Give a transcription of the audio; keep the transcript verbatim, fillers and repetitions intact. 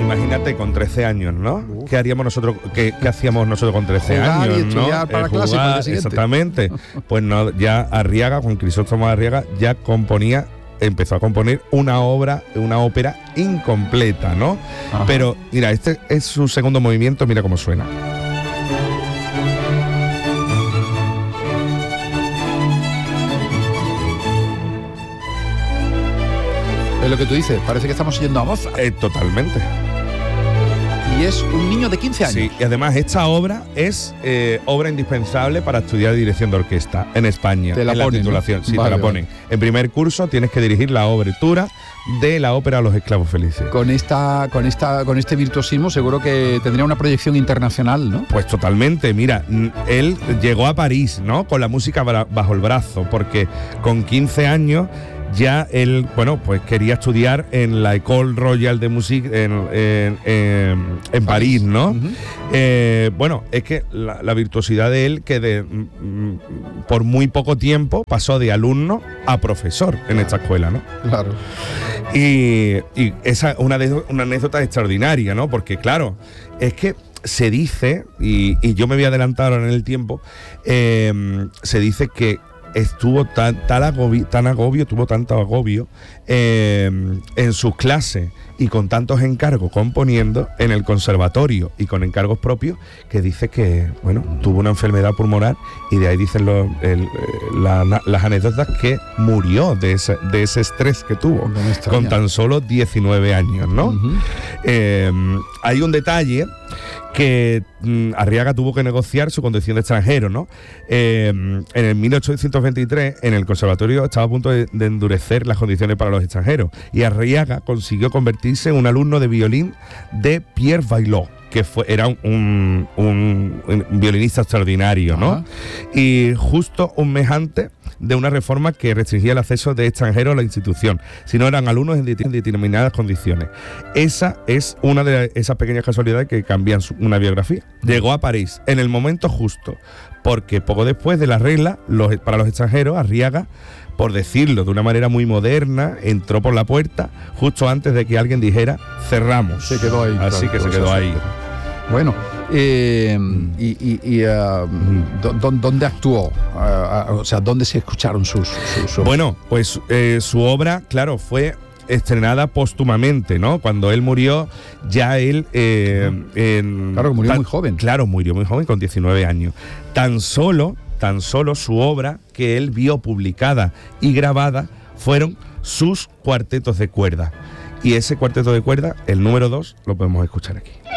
imagínate con trece años, ¿no? Uf. ¿Qué haríamos nosotros, qué, qué hacíamos nosotros con trece jugar años, y estudiar ¿no? para eh, clase, para el siguiente. Exactamente. Pues no, ya Arriaga, Juan Crisóstomo Arriaga, ya componía, empezó a componer una obra, una ópera incompleta, ¿no? Ajá. Pero mira, este es su segundo movimiento, mira cómo suena. Es lo que tú dices, parece que estamos oyendo a Mozart. Eh, totalmente. Y es un niño de quince años. Sí, y además esta obra es eh, obra indispensable para estudiar dirección de orquesta en España. Te la en ponen, la titulación, ¿no? sí, Vale, te la ponen. Vale. En primer curso tienes que dirigir la obertura de la ópera Los Esclavos Felices. Con esta, con esta, con este virtuosismo seguro que tendría una proyección internacional, ¿no? Pues totalmente. Mira, él llegó a París, ¿no? Con la música bajo el brazo, porque con quince años ya él, bueno, pues quería estudiar en la École Royale de Musique en, en, en, en París, ¿no? Uh-huh. Eh, bueno, es que la, la virtuosidad de él, que de, mm, por muy poco tiempo pasó de alumno a profesor en esta escuela, ¿no? Claro. Y, y esa es una, una anécdota extraordinaria, ¿no? Porque, claro, es que se dice, y, y yo me voy a adelantar ahora en el tiempo, eh, se dice que estuvo tan, tan, agobio, tan agobio, tuvo tanto agobio eh, en sus clases y con tantos encargos componiendo en el conservatorio y con encargos propios, que dice que, bueno, tuvo una enfermedad pulmonar y de ahí dicen los, el, la, las anécdotas que murió de ese, de ese estrés que tuvo no con tan solo diecinueve años, ¿no? Uh-huh. Eh, hay un detalle que mm, Arriaga tuvo que negociar su condición de extranjero, ¿no? Eh, en el mil ochocientos veintitrés, en el conservatorio estaba a punto de, de endurecer las condiciones para los extranjeros y Arriaga consiguió convertirse en un alumno de violín de Pierre Baillot, que fue, era un, un, un, un violinista extraordinario, ¿no? Ajá. Y justo un mes antes de una reforma que restringía el acceso de extranjeros a la institución, si no eran alumnos en determinadas condiciones. Esa es una de esas pequeñas casualidades que cambian su, una biografía. Llegó a París en el momento justo, porque poco después de la regla, los, para los extranjeros, Arriaga, por decirlo de una manera muy moderna, entró por la puerta justo antes de que alguien dijera cerramos. Se quedó ahí. Así claro, que se quedó ahí. Bueno, eh, y, y, y uh, ¿dónde actuó? Uh, uh, o sea, ¿dónde se escucharon sus, sus, sus... Bueno, pues eh, su obra, claro, fue estrenada póstumamente, ¿no? Cuando él murió, ya él... Eh, en, claro, murió tan, muy joven. Claro, murió muy joven, con diecinueve años. Tan solo, tan solo su obra que él vio publicada y grabada fueron sus cuartetos de cuerda. Y ese cuarteto de cuerda, el número dos, lo podemos escuchar aquí.